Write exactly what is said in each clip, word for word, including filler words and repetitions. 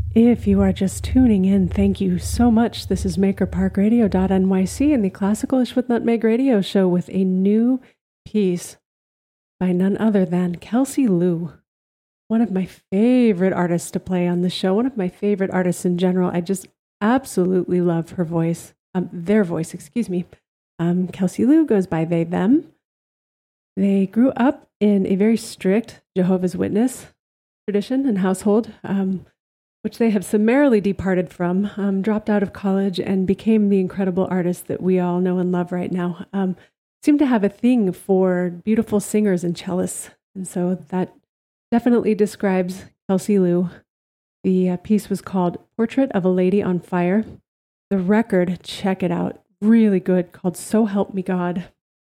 If you are just tuning in, thank you so much. This is Maker Park Radio dot N Y C and the Classicalish with Nutmeg Radio Show with a new piece by none other than Kelsey Lu, one of my favorite artists to play on the show, one of my favorite artists in general. I just absolutely love her voice, um, their voice, excuse me. Um, Kelsey Lu goes by they, them. They grew up in a very strict Jehovah's Witness tradition and household, um, which they have summarily departed from, um, dropped out of college, and became the incredible artist that we all know and love right now. Um, seem to have a thing for beautiful singers and cellists, and so that definitely describes Kelsey Lu. The uh, piece was called Portrait of a Lady on Fire. The record, check it out, really good, called So Help Me God.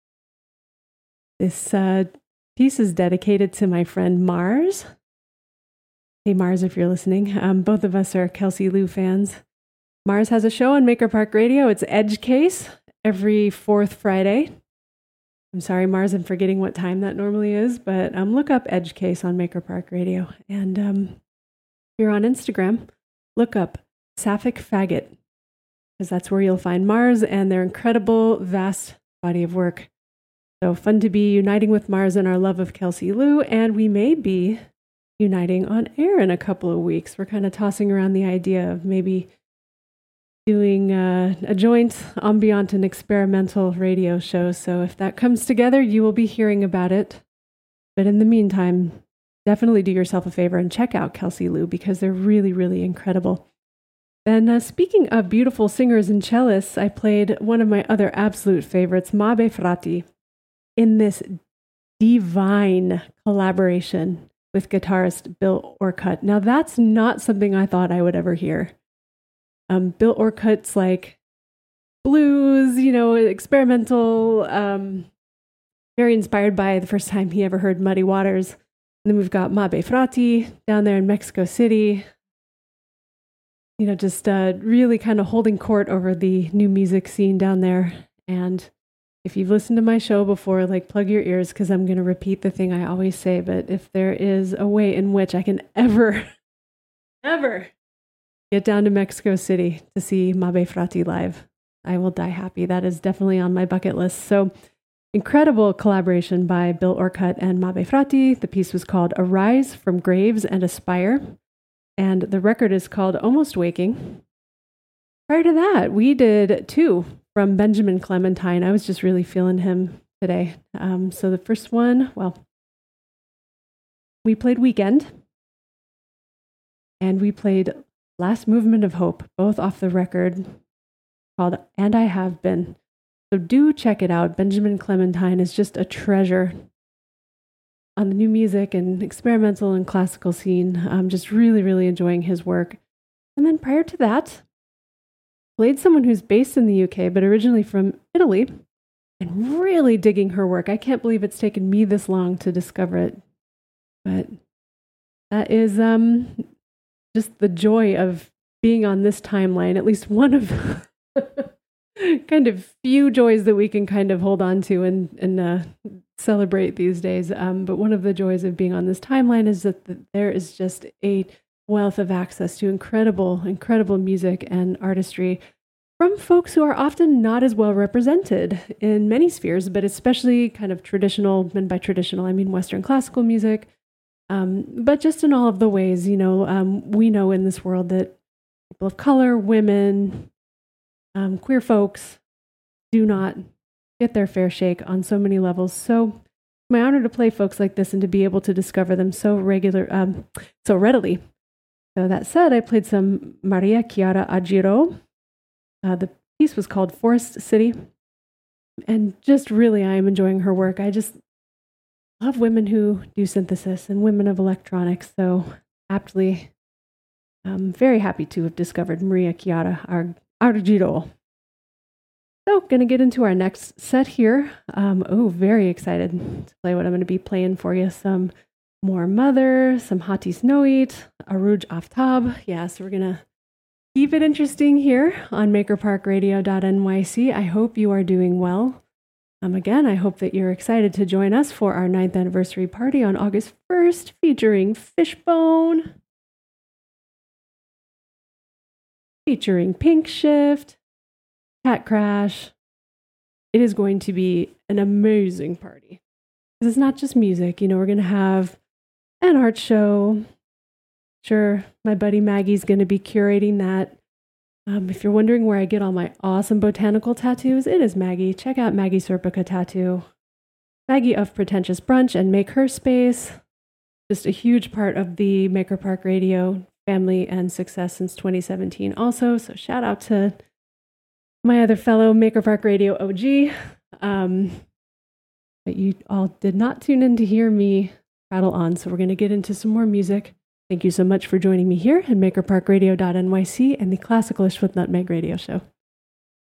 This uh, piece is dedicated to my friend Mars. Hey, Mars, if you're listening. Um, both of us are Kelsey Lu fans. Mars has a show on Maker Park Radio. It's Edge Case every fourth Friday. I'm sorry, Mars, I'm forgetting what time that normally is, but um, look up Edge Case on Maker Park Radio. And um, if you're on Instagram, look up Sapphic Faggot, because that's where you'll find Mars and their incredible, vast body of work. So fun to be uniting with Mars in our love of Kelsey Lu, and we may be uniting on air in a couple of weeks. We're kind of tossing around the idea of maybe doing uh, a joint ambient and experimental radio show. So if that comes together, you will be hearing about it. But in the meantime, definitely do yourself a favor and check out Kelsey Lu, because they're really, really incredible. And uh, speaking of beautiful singers and cellists, I played one of my other absolute favorites, Mabe Frati, in this divine collaboration with guitarist Bill Orcutt. Now, that's not something I thought I would ever hear. Um, Bill Orcutt's like blues, you know, experimental, um, very inspired by the first time he ever heard Muddy Waters. And then we've got Mabe Frati down there in Mexico City, you know, just uh, really kind of holding court over the new music scene down there. And if you've listened to my show before, like, plug your ears, because I'm going to repeat the thing I always say. But if there is a way in which I can ever, ever get down to Mexico City to see Mabe Frati live, I will die happy. That is definitely on my bucket list. So incredible collaboration by Bill Orcutt and Mabe Frati. The piece was called Arise from Graves and Aspire, and the record is called Almost Waking. Prior to that, we did two from Benjamin Clementine. I was just really feeling him today. Um, so the first one, well, we played Weekend, and we played Last Movement of Hope, both off the record called And I Have Been. So do check it out. Benjamin Clementine is just a treasure on the new music and experimental and classical scene. I'm just really, really enjoying his work. And then prior to that, played someone who's based in the U K, but originally from Italy, and really digging her work. I can't believe it's taken me this long to discover it. But that is um, just the joy of being on this timeline, at least one of kind of few joys that we can kind of hold on to and, and uh, celebrate these days. Um, but one of the joys of being on this timeline is that the, there is just a wealth of access to incredible, incredible music and artistry from folks who are often not as well represented in many spheres, but especially kind of traditional, and by traditional, I mean Western classical music, um, but just in all of the ways, you know, um, we know in this world that people of color, women, um, queer folks do not get their fair shake on so many levels. So it's my honor to play folks like this and to be able to discover them so regular, um, so readily. So that said, I played some Maria Chiara Aggiro. Uh, the piece was called Forest City. And just really, I am enjoying her work. I just love women who do synthesis and women of electronics. So aptly, I'm very happy to have discovered Maria Chiara Aggiro. So going to get into our next set here. Um, oh, very excited to play what I'm going to be playing for you. Some more Mother, some Hatis Noit, Aruj Aftab. Yeah, so we're going to keep it interesting here on Maker Park Radio dot N Y C. I hope you are doing well. Um, again, I hope that you're excited to join us for our ninth anniversary party on August first, featuring Fishbone. featuring Pink Shift, Cat Crash. It is going to be an amazing party. Because it's not just music. You know, we're going to have an art show. Sure, my buddy Maggie's going to be curating that. Um, if you're wondering where I get all my awesome botanical tattoos, it is Maggie. Check out Maggie Serpica Tattoo. Maggie of Pretentious Brunch and Make Her Space. Just a huge part of the Maker Park Radio family and success since twenty seventeen also. So shout out to my other fellow Maker Park Radio O G. Um, but you all did not tune in to hear me rattle on. So we're going to get into some more music. Thank you so much for joining me here at maker park radio dot n y c and the Classicalish with Nutmeg Radio Show.